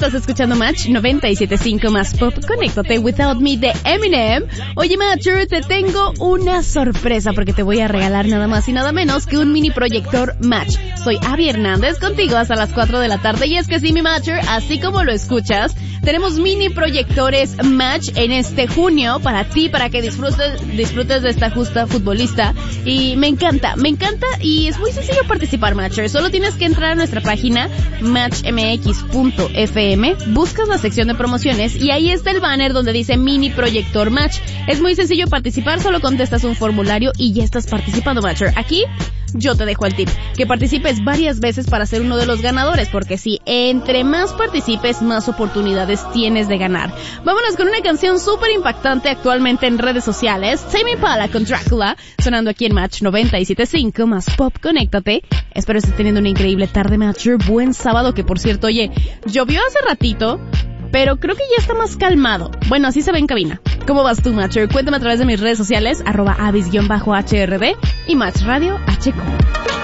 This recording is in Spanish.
estás escuchando Match 97.5 más pop. Conéctate Without Me de Eminem. Oye, Matcher, te tengo una sorpresa porque te voy a regalar nada más y nada menos que un mini proyector Match. Soy Abby Hernández, contigo hasta las 4 de la tarde. Y es que sí, mi Matcher, así como lo escuchas, tenemos mini proyectores Match en este junio para ti, para que disfrutes de esta justa futbolista. Y me encanta y es muy sencillo participar, Matcher. Solo tienes que entrar a nuestra página matchmx.fm, buscas la sección de promociones y ahí está el banner donde dice mini proyector Match. Es muy sencillo participar, solo contestas un formulario y ya estás participando, Matcher. Aquí yo te dejo el tip, que participes varias veces para ser uno de los ganadores, porque sí, entre más participes, más oportunidades tienes de ganar. Vámonos con una canción súper impactante actualmente en redes sociales, Tame Impala con Drácula, sonando aquí en Match 97.5 más pop. Conéctate. Espero estés teniendo una increíble tarde, Matcher. Buen sábado, que por cierto, oye, llovió hace ratito, pero creo que ya está más calmado. Bueno, así se ve en cabina. ¿Cómo vas tú, Matcher? Cuéntame a través de mis redes sociales, @avis_hrd y Match Radio HQ.